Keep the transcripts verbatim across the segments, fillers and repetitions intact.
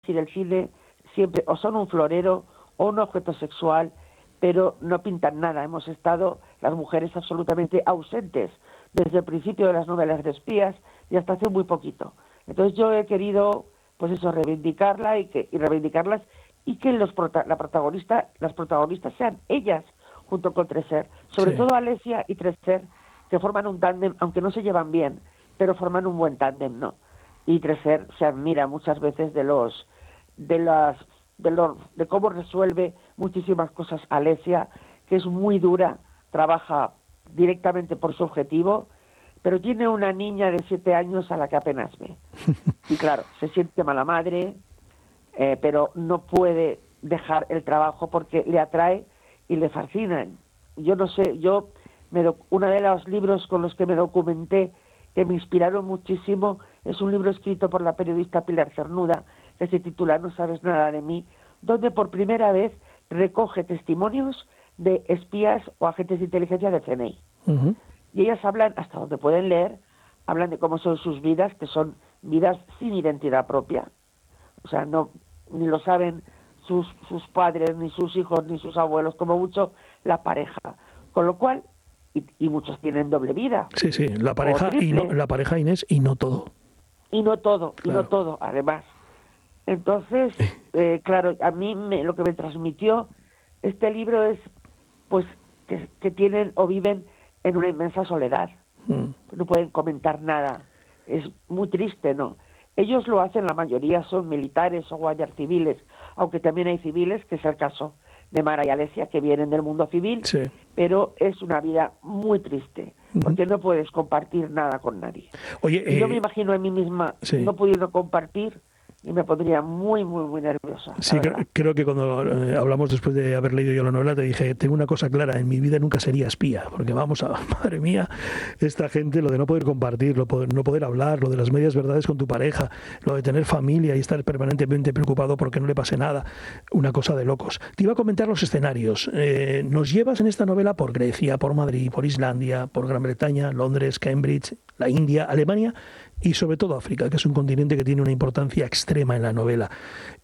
y del cine siempre o son un florero o un objeto sexual, pero no pintan nada. Hemos estado, las mujeres, absolutamente ausentes desde el principio de las novelas de espías y hasta hace muy poquito. Entonces yo he querido, pues eso, reivindicarla y que y reivindicarlas y que los prota- la protagonista, las protagonistas sean ellas junto con Treser, sobre Sí. todo Alesia y Treser, que forman un tándem, aunque no se llevan bien, pero forman un buen tándem, ¿no? Y Treser se admira muchas veces de los de las de, los, de cómo resuelve muchísimas cosas Alesia, que es muy dura, trabaja directamente por su objetivo, pero tiene una niña de siete años a la que apenas ve. Y claro, se siente mala madre, eh, pero no puede dejar el trabajo porque le atrae y le fascina. Yo no sé, yo, me do, uno de los libros con los que me documenté, que me inspiraron muchísimo, es un libro escrito por la periodista Pilar Cernuda, que se titula No sabes nada de mí, donde por primera vez recoge testimonios de espías o agentes de inteligencia del C N I. Uh-huh. Y ellas hablan, hasta donde pueden leer, hablan de cómo son sus vidas, que son vidas sin identidad propia. O sea, no ni lo saben sus, sus padres, ni sus hijos, ni sus abuelos, como mucho la pareja. Con lo cual, y, y muchos tienen doble vida. Sí, sí, la O pareja, y no, triple. la pareja Inés y no todo. Y no todo, y Claro. no todo, además. Entonces, eh, claro, a mí me, lo que me transmitió este libro es, pues, que, que tienen o viven en una inmensa soledad. Mm. No pueden comentar nada. Es muy triste, ¿no? Ellos lo hacen, la mayoría son militares o guardias civiles, aunque también hay civiles, que es el caso de Mara y Alesia, que vienen del mundo civil, Sí. pero es una vida muy triste, porque no puedes compartir nada con nadie. Oye, y eh, yo me imagino a mí misma sí. no pudiendo compartir y me pondría muy, muy, muy nerviosa. Sí, creo, creo que cuando eh, hablamos después de haber leído yo la novela, te dije, tengo una cosa clara, en mi vida nunca sería espía, porque vamos a, madre mía, esta gente, lo de no poder compartir, lo poder, no poder hablar, lo de las medias verdades con tu pareja, lo de tener familia y estar permanentemente preocupado porque no le pase nada, una cosa de locos. Te iba a comentar los escenarios. Eh, nos llevas en esta novela por Grecia, por Madrid, por Islandia, por Gran Bretaña, Londres, Cambridge, la India, Alemania y sobre todo África, que es un continente que tiene una importancia extrema en la novela.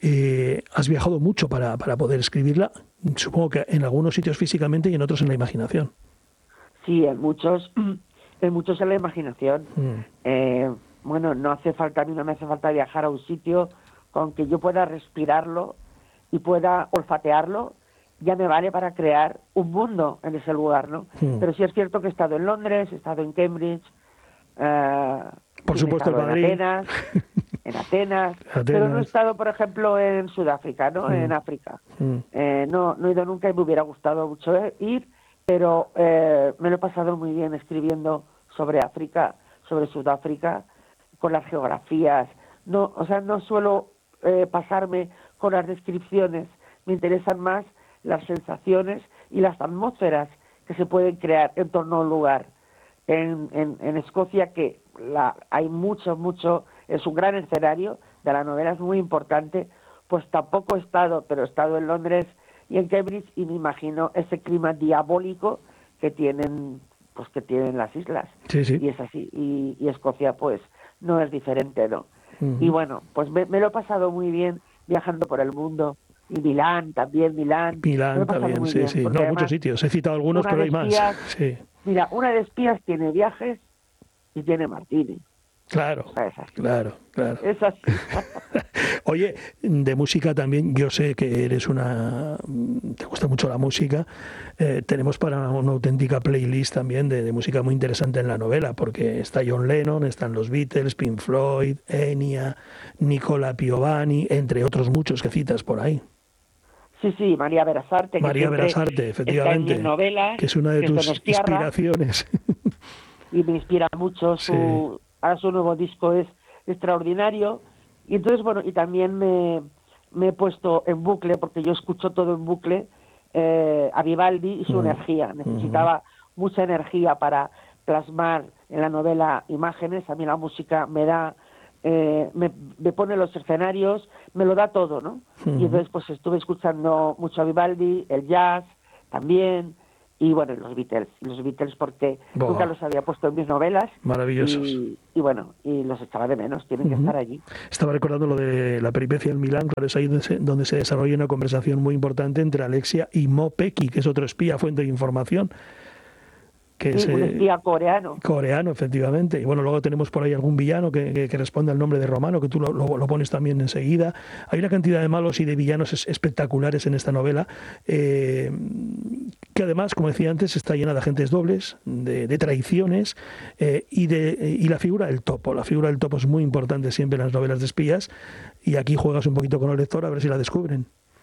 Eh, has viajado mucho para, para poder escribirla, supongo que en algunos sitios físicamente y en otros en la imaginación. Sí, en muchos, en muchos en la imaginación. Mm. Eh, bueno, no hace falta, a mí no me hace falta viajar a un sitio con que yo pueda respirarlo y pueda olfatearlo, ya me vale para crear un mundo en ese lugar, ¿no? Mm. Pero sí es cierto que he estado en Londres, he estado en Cambridge, eh, por supuesto en Madrid. Atenas, en Atenas, Atenas, pero no he estado, por ejemplo, en Sudáfrica, ¿no? Mm. En África. Mm. Eh, no, no he ido nunca y me hubiera gustado mucho ir, pero eh, me lo he pasado muy bien escribiendo sobre África, sobre Sudáfrica, con las geografías. No, o sea, no suelo eh, pasarme con las descripciones, me interesan más las sensaciones y las atmósferas que se pueden crear en torno a un lugar. En, en, en Escocia, que la, hay mucho, mucho, es un gran escenario de la novela, es muy importante, pues tampoco he estado, pero he estado en Londres y en Cambridge y me imagino ese clima diabólico que tienen, pues que tienen las islas. Sí, sí. Y es así, y, y Escocia pues no es diferente, ¿no? Uh-huh. Y bueno, pues me, me lo he pasado muy bien viajando por el mundo. Y Milán, también Milán. Milán también, sí, bien, sí. No, muchos sitios. He citado algunos, pero hay más. Espías, sí. Mira, una de espías tiene viajes y tiene martini. Claro, o sea, es así. claro, claro. Es así. Oye, de música también, yo sé que eres una... te gusta mucho la música. Eh, tenemos para una auténtica playlist también de, de música muy interesante en la novela, porque está John Lennon, están los Beatles, Pink Floyd, Enya, Nicola Piovani, entre otros muchos que citas por ahí. Sí, sí, María Berasarte. María Berasarte, efectivamente, está en novelas, que es una de que tus inspiraciones. Y me inspira mucho, su, sí. Ahora su nuevo disco es extraordinario. Y entonces, bueno, y también me, me he puesto en bucle, porque yo escucho todo en bucle, eh, a Vivaldi y su uh-huh. energía. Necesitaba uh-huh. mucha energía para plasmar en la novela imágenes. A mí la música me da... Eh, me, me pone los escenarios, me lo da todo, ¿no? Uh-huh. Y entonces pues estuve escuchando mucho a Vivaldi, el jazz también, Y bueno, los Beatles, los Beatles porque Boa. nunca los había puesto en mis novelas. Maravillosos. Y, y bueno, y los echaba de menos, tienen uh-huh. que estar allí. Estaba recordando lo de la peripecia en Milán, claro, es ahí donde se, donde se desarrolla una conversación muy importante entre Alexia y Mo Pecchi, que es otro espía, fuente de información. Que sí, es, un espía coreano. Coreano, efectivamente. Y bueno, luego tenemos por ahí algún villano que, que, que responde al nombre de Romano, que tú lo, lo, lo pones también enseguida. Hay una cantidad de malos y de villanos es, espectaculares en esta novela, eh, que además, como decía antes, está llena de agentes dobles, de, de traiciones, eh, y, de, y la figura del topo. La figura del topo es muy importante siempre en las novelas de espías, y aquí juegas un poquito con el lector a ver si la descubren.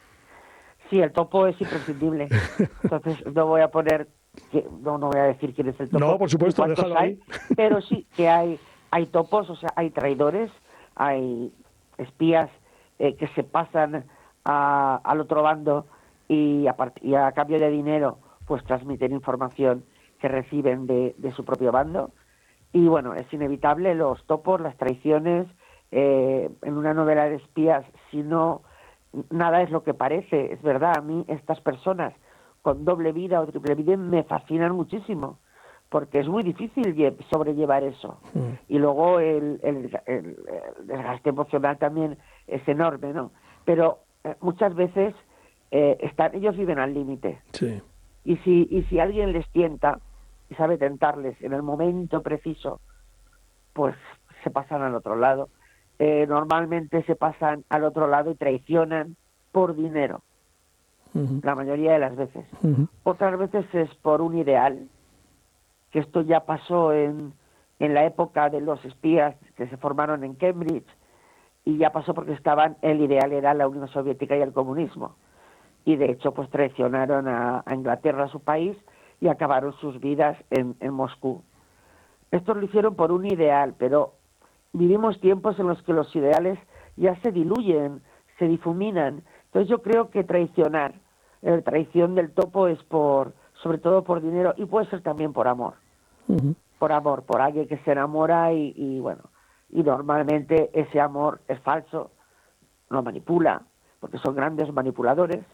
Sí, el topo es imprescindible. Entonces no voy a poner... Que, no, no voy a decir quién es el topo. No, por supuesto, déjalo hay, ahí. Pero sí que hay, hay topos, o sea, hay traidores, hay espías eh, que se pasan a, al otro bando y a, part- y a cambio de dinero pues transmiten información que reciben de, de su propio bando. Y bueno, es inevitable los topos, las traiciones. Eh, en una novela de espías, si no, nada es lo que parece. Es verdad, a mí estas personas con doble vida o triple vida me fascinan muchísimo, porque es muy difícil lle- sobrellevar eso. Mm. Y luego el, el, el, el desgaste emocional también es enorme, ¿no? Pero eh, muchas veces eh, están, ellos viven al límite. Sí. Y si, y si alguien les tienta y sabe tentarles en el momento preciso, pues se pasan al otro lado. Eh, normalmente se pasan al otro lado y traicionan por dinero. Uh-huh. La mayoría de las veces. Uh-huh. Otras veces es por un ideal, que esto ya pasó en, en la época de los espías que se formaron en Cambridge, y ya pasó porque estaban, el ideal era la Unión Soviética y el comunismo. Y de hecho pues traicionaron a, a Inglaterra, a su país, y acabaron sus vidas en, en Moscú. Estos lo hicieron por un ideal, pero vivimos tiempos en los que los ideales ya se diluyen, se difuminan. Entonces yo creo que traicionar, la traición del topo es por, sobre todo por dinero, y puede ser también por amor. Uh-huh. Por amor, por alguien que se enamora y, y bueno, y normalmente ese amor es falso, lo manipula, porque son grandes manipuladores.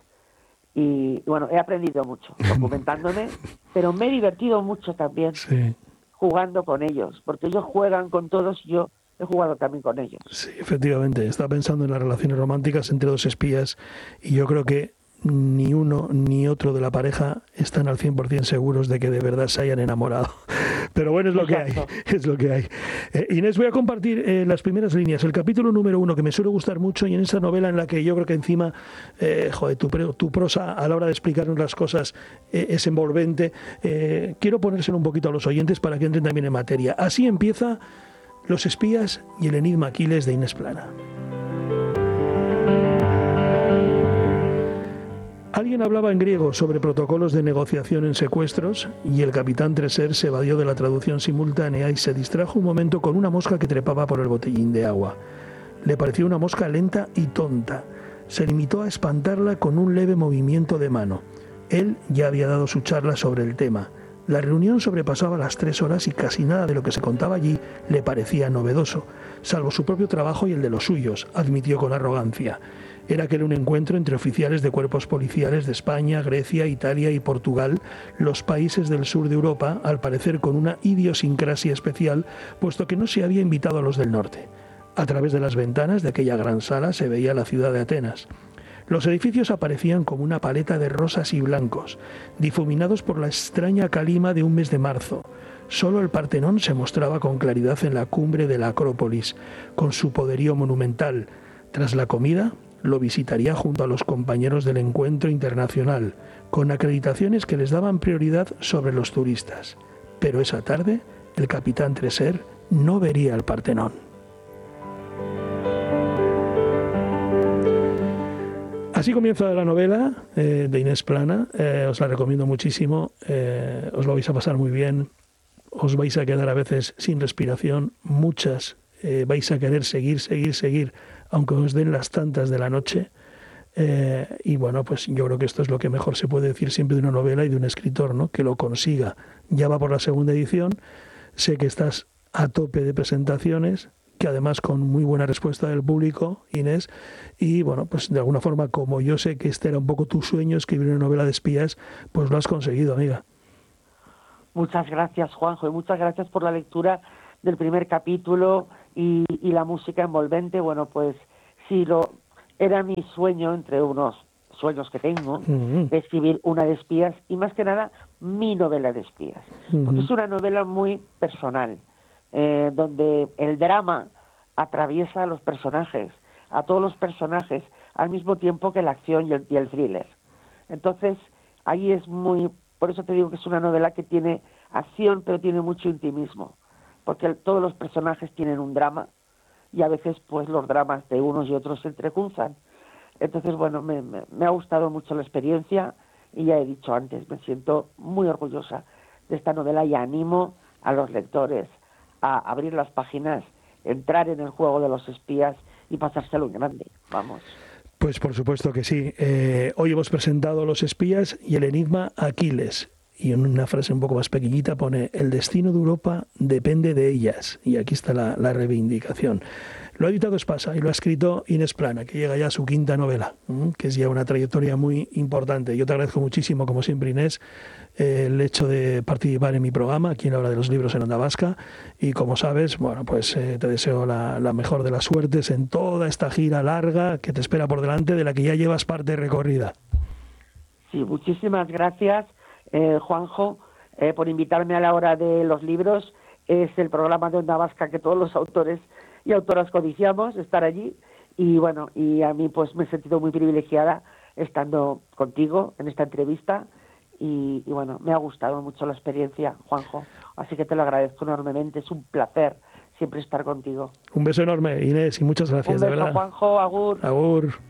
Y bueno, he aprendido mucho documentándome, pero me he divertido mucho también sí. jugando con ellos, porque ellos juegan con todos y yo he jugado también con ellos. Sí, efectivamente. Estaba pensando en las relaciones románticas entre dos espías y yo creo que ni uno ni otro de la pareja están al cien por ciento seguros de que de verdad se hayan enamorado. Pero bueno, es lo Exacto. que hay. Es lo que hay. Eh, Inés, voy a compartir eh, las primeras líneas. El capítulo número uno, que me suele gustar mucho, y en esa novela en la que yo creo que encima, eh, joder, tu, tu prosa a la hora de explicarnos las cosas eh, es envolvente. Eh, quiero ponérselo un poquito a los oyentes para que entren también en materia. Así empieza Los espías y el enigma Aquiles de Inés Plana. Alguien hablaba en griego sobre protocolos de negociación en secuestros y el capitán Treser se evadió de la traducción simultánea y se distrajo un momento con una mosca que trepaba por el botellín de agua. Le pareció una mosca lenta y tonta. Se limitó a espantarla con un leve movimiento de mano. Él ya había dado su charla sobre el tema. La reunión sobrepasaba las tres horas y casi nada de lo que se contaba allí le parecía novedoso, salvo su propio trabajo y el de los suyos, admitió con arrogancia. Era aquel un encuentro entre oficiales de cuerpos policiales de España, Grecia, Italia y Portugal, los países del sur de Europa, al parecer con una idiosincrasia especial, puesto que no se había invitado a los del norte. A través de las ventanas de aquella gran sala se veía la ciudad de Atenas. Los edificios aparecían como una paleta de rosas y blancos, difuminados por la extraña calima de un mes de marzo. Solo el Partenón se mostraba con claridad en la cumbre de la Acrópolis, con su poderío monumental. Tras la comida, lo visitaría junto a los compañeros del encuentro internacional, con acreditaciones que les daban prioridad sobre los turistas. Pero esa tarde, el capitán Treser no vería el Partenón. Así comienza la novela eh, de Inés Plana. Eh, os la recomiendo muchísimo. Eh, os lo vais a pasar muy bien. Os vais a quedar a veces sin respiración. Muchas eh, vais a querer seguir, seguir, seguir, aunque os den las tantas de la noche. Eh, y bueno, pues yo creo que esto es lo que mejor se puede decir siempre de una novela y de un escritor, ¿no? Que lo consiga. Ya va por la segunda edición. Sé que estás a tope de presentaciones, que además con muy buena respuesta del público, Inés, y bueno, pues de alguna forma, como yo sé que este era un poco tu sueño, escribir una novela de espías, pues lo has conseguido, amiga. Muchas gracias, Juanjo, y muchas gracias por la lectura del primer capítulo y, y la música envolvente. Bueno, pues sí, lo era mi sueño, entre unos sueños que tengo, uh-huh. de escribir una de espías, y más que nada mi novela de espías, uh-huh. porque es una novela muy personal, eh, donde el drama atraviesa a los personajes, a todos los personajes, al mismo tiempo que la acción y el, y el thriller. Entonces, ahí es muy... Por eso te digo que es una novela que tiene acción, pero tiene mucho intimismo, porque el, todos los personajes tienen un drama, y a veces pues los dramas de unos y otros se entrecruzan. Entonces, bueno, me, me, me ha gustado mucho la experiencia, y ya he dicho antes, me siento muy orgullosa de esta novela y animo a los lectores a abrir las páginas, entrar en el juego de los espías y pasárselo en grande. Vamos. Pues por supuesto que sí. Eh, hoy hemos presentado Los espías y el enigma Aquiles. Y en una frase un poco más pequeñita pone: el destino de Europa depende de ellas. Y aquí está la, la reivindicación. Lo ha editado Espasa y lo ha escrito Inés Plana, que llega ya a su quinta novela, que es ya una trayectoria muy importante. Yo te agradezco muchísimo, como siempre, Inés, eh, el hecho de participar en mi programa, aquí en la Hora de los Libros en Onda Vasca. Y como sabes, bueno, pues eh, te deseo la, la mejor de las suertes en toda esta gira larga que te espera por delante, de la que ya llevas parte recorrida. Sí, muchísimas gracias, eh, Juanjo, eh, por invitarme a la Hora de los Libros. Es el programa de Onda Vasca que todos los autores y autoras codiciamos, estar allí, y bueno, y a mí pues me he sentido muy privilegiada estando contigo en esta entrevista, y, y bueno, me ha gustado mucho la experiencia, Juanjo, así que te lo agradezco enormemente, es un placer siempre estar contigo. Un beso enorme, Inés, y muchas gracias. Un beso, de verdad. Juanjo, agur. Agur.